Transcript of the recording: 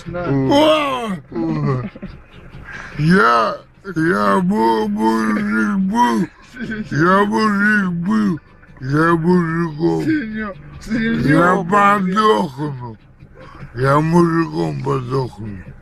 Я мужик был, я мужиком. Я подохну, я мужиком подохну.